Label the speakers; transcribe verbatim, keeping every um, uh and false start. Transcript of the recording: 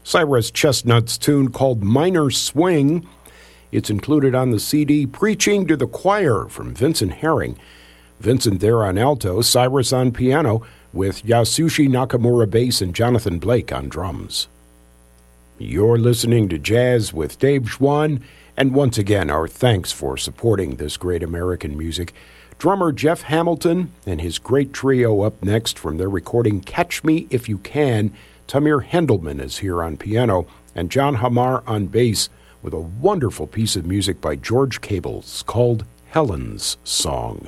Speaker 1: Cyrus Chestnut's tune called Minor Swing. It's included on the C D Preaching to the Choir from Vincent Herring. Vincent there on alto, Cyrus on piano, with Yasushi Nakamura bass and Jonathan Blake on drums. You're listening to Jazz with Dave Schwann, and once again, our thanks for supporting this great American music. Drummer Jeff Hamilton and his great trio up next from their recording Catch Me If You Can. Tamir Hendelman is here on piano, and John Hamar on bass, with a wonderful piece of music by George Cables called Helen's Song.